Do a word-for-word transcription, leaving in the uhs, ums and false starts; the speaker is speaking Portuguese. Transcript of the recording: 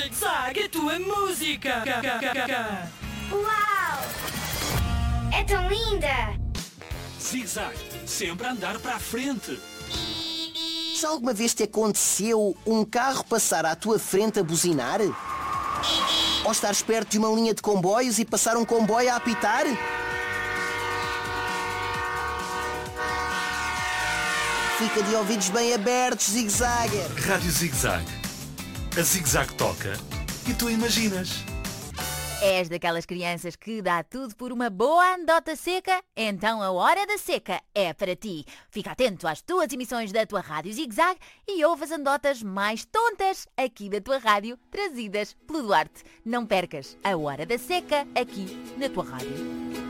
Zig-Zag, a tua música. Uau! É tão linda! Zig-Zag, sempre a andar para a frente. Já alguma vez te aconteceu um carro passar à tua frente a buzinar? Ou estares perto de uma linha de comboios e passar um comboio a apitar? Fica de ouvidos bem abertos, Zig-Zagger. Rádio Zig-Zag. A Zig-Zag toca e tu imaginas. És daquelas crianças que dá tudo por uma boa andota seca? Então a Hora da Seca é para ti. Fica atento às tuas emissões da tua Rádio Zig-Zag e ouve as andotas mais tontas aqui da tua rádio, trazidas pelo Duarte. Não percas a Hora da Seca aqui na tua rádio.